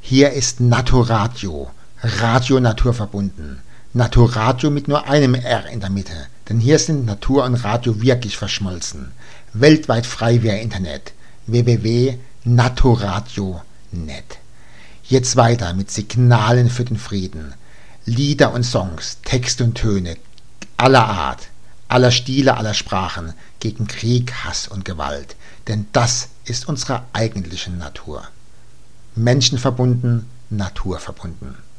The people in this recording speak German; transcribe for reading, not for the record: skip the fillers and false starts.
Hier ist Naturadio, Radio naturverbunden. Naturadio mit nur einem R in der Mitte, denn hier sind Natur und Radio wirklich verschmolzen. Weltweit frei via Internet. www.naturadio.net. Jetzt weiter mit Signalen für den Frieden. Lieder und Songs, Texte und Töne aller Art, aller Stile, aller Sprachen gegen Krieg, Hass und Gewalt. Denn das ist unsere eigentliche Natur. Menschenverbunden, naturverbunden.